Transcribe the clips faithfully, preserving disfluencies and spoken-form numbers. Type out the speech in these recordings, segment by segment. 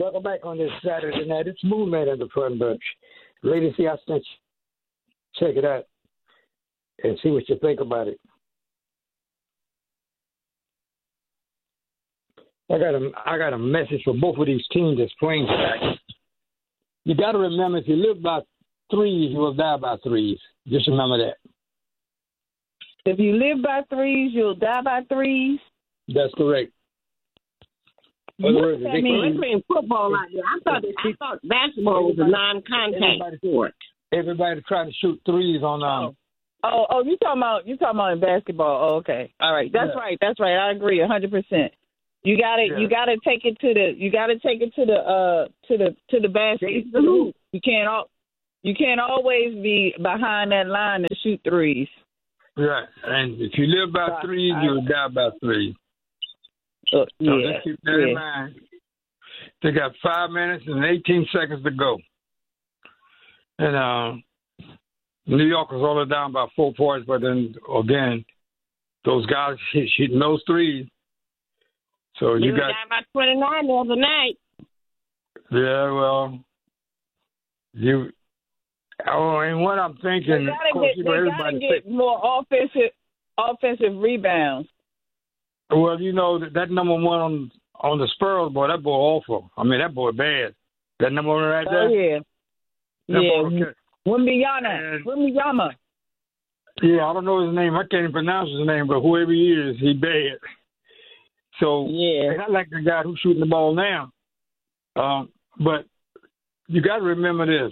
welcome back on this Saturday night. It's Moonlight at the Front Bunch. Ladies, see, I sent you. Check it out and see what you think about it. I got a, I got a message for both of these teams that's playing tonight. You got to remember, if you live by threes, you will die by threes. Just remember that. If you live by threes, you'll die by threes? That's correct. What does that mean? Well, they're playing football out there. I thought, I thought basketball was a non-contact sport. Everybody trying to shoot threes on um. Oh, oh, you talking about you talking about in basketball? Oh, okay, all right, that's yeah. right, that's right. I agree, a hundred percent. You got to yeah. you got to take it to the you got to take it to the uh to the to the basket. You can't all you can't always be behind that line to shoot threes. Right, and if you live by threes, you'll die by threes. Uh, yeah, so let's keep that yeah. in mind. They got five minutes and eighteen seconds to go. And um, New York was only down by four points, but then, again, those guys shooting those threes. So you they got. down by twenty-nine the other night. Yeah, well, you. Oh, and what I'm thinking, they gotta of course, get, you know, they everybody gotta get think, more offensive offensive rebounds. Well, you know, that, that number one on, on the Spurs, boy, that boy awful. I mean, that boy bad. That number one right there. Oh, yeah. That yeah. Wembanyama. Wembanyama. Yeah, I don't know his name. I can't even pronounce his name, but whoever he is, he bad. So, yeah. and I like the guy who's shooting the ball now. Um, but you got to remember this.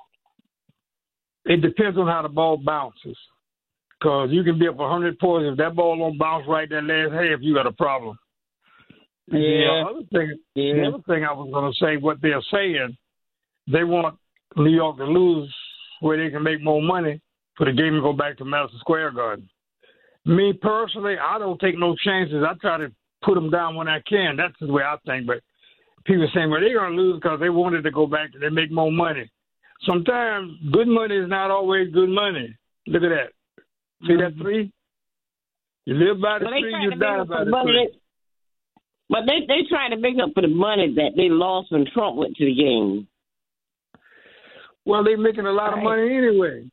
It depends on how the ball bounces. Because you can be up one hundred points. If that ball don't bounce right that last half, you got a problem. Yeah. The other thing, yeah. the other thing I was going to say, what they're saying, they want New York to lose where they can make more money for the game to go back to Madison Square Garden. Me personally, I don't take no chances. I try to put them down when I can. That's the way I think. But people are saying, well, they're going to lose because they wanted to go back and they make more money. Sometimes good money is not always good money. Look at that. See that three? You live by the well, three, you die by the money. three. But they they try to make up for the money that they lost when Trump went to the game. Well, they're making a lot right. of money anyway.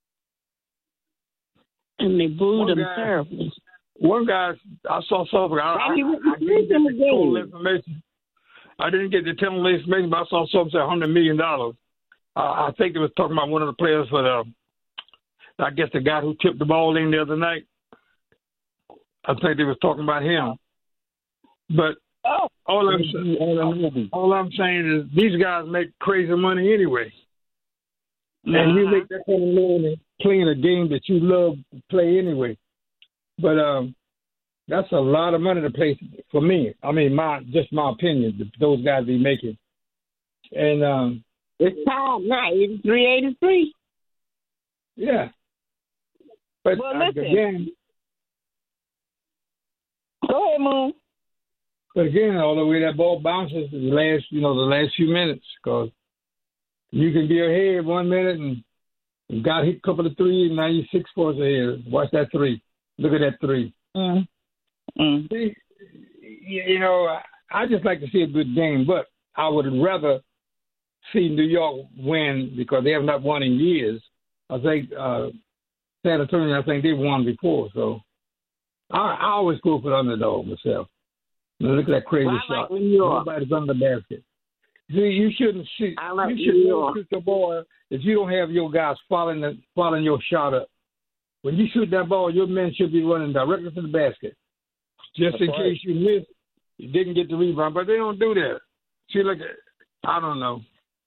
And they booed one them guy, terribly. One guy, I saw something. I, I, I, I didn't get the total information. I didn't get the total information, but I saw something say one hundred million dollars. Uh, I think they was talking about one of the players for the I guess the guy who tipped the ball in the other night. I think they was talking about him. But oh. all, I'm, all, all I'm saying is these guys make crazy money anyway. Uh-huh. And you make that kind of money playing a game that you love to play anyway. But um, that's a lot of money to play for me. I mean, my just my opinion, those guys be making. And um, it's time now, eighty-three eighty-three. Yeah. But well, listen. again, go ahead, Moon. But again, all the way that ball bounces the last, you know, the last few minutes, because you can be ahead one minute and you got hit a couple of threes, and now you're six points ahead. Watch that three. Look at that three. Mm. Mm. See, you know, I just like to see a good game, but I would rather see New York win because they have not won in years. I think uh, San Antonio, I think they won before, so I, I always go for the underdog myself. Now look at that crazy well, shot. Like Nobody's under the basket. See, you shouldn't shoot. Like you shouldn't shoot the ball if you don't have your guys following the, following your shot up. When you shoot that ball, your men should be running directly to the basket, just That's in right. case you miss. You didn't get the rebound, but they don't do that. See, like I don't know.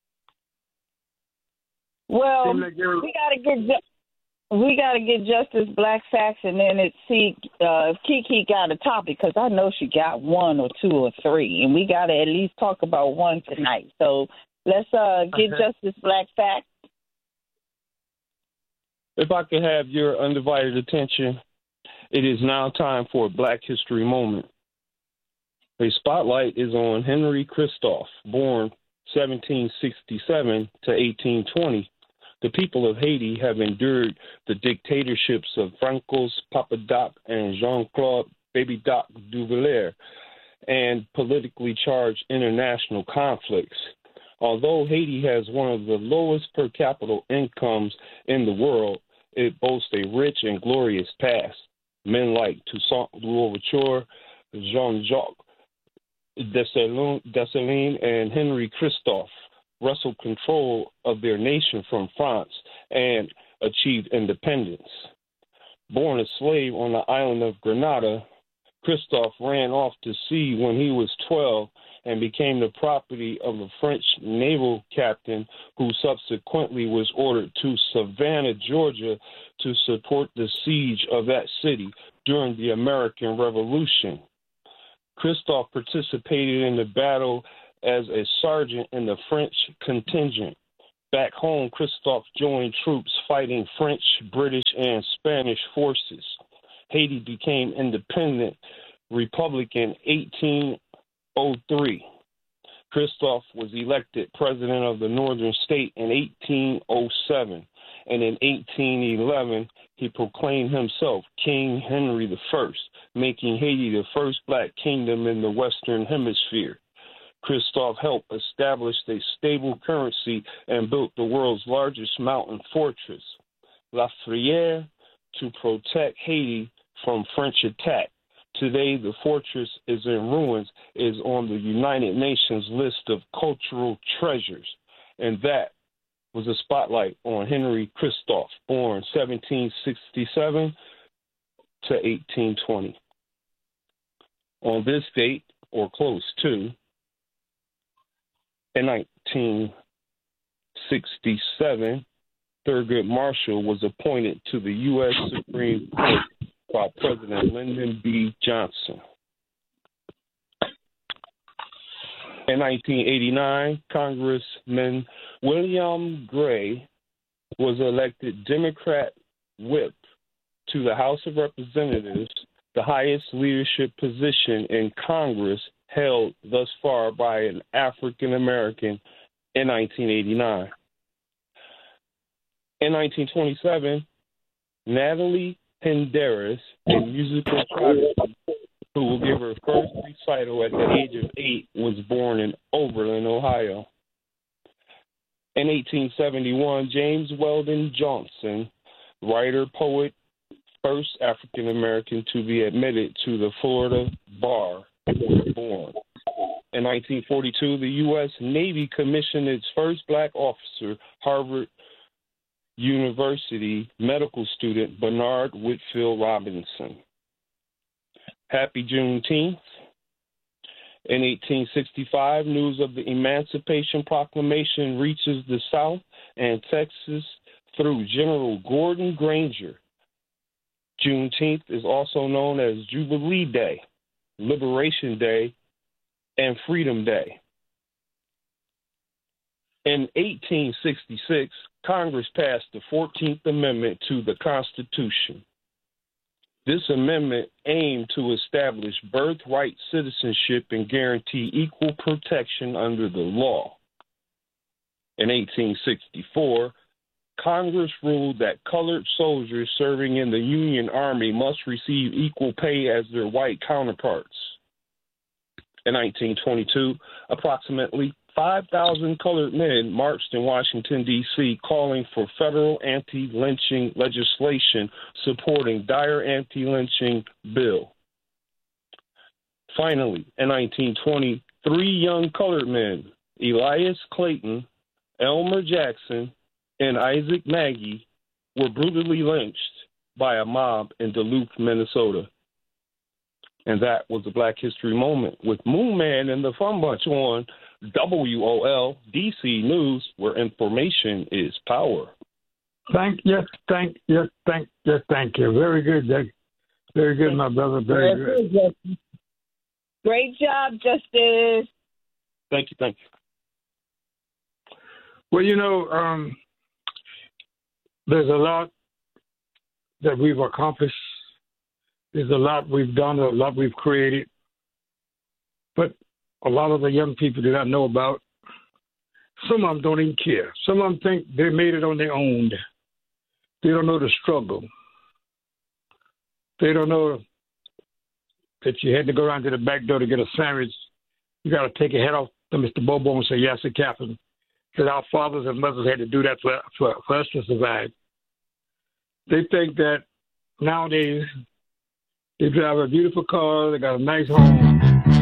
Well, like we gotta get ju- we gotta get Justice Black Facts, and then it see uh, if Kiki got a topic, because I know she got one or two or three, and we gotta at least talk about one tonight. So let's uh, get okay. Justice Black Facts. If I could have your undivided attention, it is now time for a Black History Moment. A spotlight is on Henry Christophe, born seventeen sixty-seven to eighteen twenty. The people of Haiti have endured the dictatorships of Francois Papa Doc and Jean-Claude Baby Doc Duvalier and politically charged international conflicts. Although Haiti has one of the lowest per capita incomes in the world, it boasts a rich and glorious past. Men like Toussaint Louverture, Jean-Jacques Dessalines, and Henry Christophe wrestled control of their nation from France and achieved independence. Born a slave on the island of Grenada, Christophe ran off to sea when he was twelve and became the property of a French naval captain who subsequently was ordered to Savannah, Georgia, to support the siege of that city during the American Revolution. Christophe participated in the battle as a sergeant in the French contingent. Back home, Christophe joined troops fighting French, British, and Spanish forces. Haiti became independent republic in eighteen oh three. Christophe was elected president of the northern state in eighteen oh seven, and in eighteen eleven he proclaimed himself King Henry the First, making Haiti the first black kingdom in the Western Hemisphere. Christophe helped establish a stable currency and built the world's largest mountain fortress, La Frière, to protect Haiti from French attack. Today, the fortress is in ruins, is on the United Nations list of cultural treasures. And that was a spotlight on Henry Christophe, born seventeen sixty-seven to eighteen twenty. On this date, or close to, in nineteen sixty-seven, Thurgood Marshall was appointed to the U S Supreme Court by President Lyndon B. Johnson. In nineteen eighty-nine, Congressman William Gray was elected Democrat whip to the House of Representatives, the highest leadership position in Congress held thus far by an African American in nineteen eighty-nine. In nineteen twenty-seven, Natalie Penderas, a musical prodigy who will give her first recital at the age of eight, was born in Oberlin, Ohio. In eighteen seventy-one, James Weldon Johnson, writer, poet, first African American to be admitted to the Florida bar, was born. In nineteen forty-two, the U S Navy commissioned its first black officer, Harvard University medical student Bernard Whitfield Robinson. Happy Juneteenth. In eighteen sixty-five, news of the Emancipation Proclamation reaches the South and Texas through General Gordon Granger. Juneteenth is also known as Jubilee Day, Liberation Day, and Freedom Day. In eighteen sixty-six, Congress passed the fourteenth Amendment to the Constitution. This amendment aimed to establish birthright citizenship and guarantee equal protection under the law. In eighteen sixty-four, Congress ruled that colored soldiers serving in the Union Army must receive equal pay as their white counterparts. In nineteen twenty-two, approximately five thousand colored men marched in Washington, D C, calling for federal anti-lynching legislation supporting Dyer anti-lynching bill. Finally, in nineteen twenty, three young colored men, Elias Clayton, Elmer Jackson, and Isaac Maggie, were brutally lynched by a mob in Duluth, Minnesota. And that was the Black History Moment with Moon Man and the Fun Bunch on W O L D C News, where information is power. Thank yes, thank yes, thank yes, thank you. Very good, Jack. Very good, my brother. Very good. good. Great job, Justice. Thank you, thank you. Well, you know, um, there's a lot that we've accomplished. There's a lot we've done, a lot we've created. But a lot of the young people do not know about. Some of them don't even care. Some of them think they made it on their own. They don't know the struggle. They don't know that you had to go down to the back door to get a sandwich, you got to take your head off to Mister Bobo and say, yes, sir, Captain. Because our fathers and mothers had to do that for, for, for us to survive. They think that nowadays they drive a beautiful car, they got a nice home,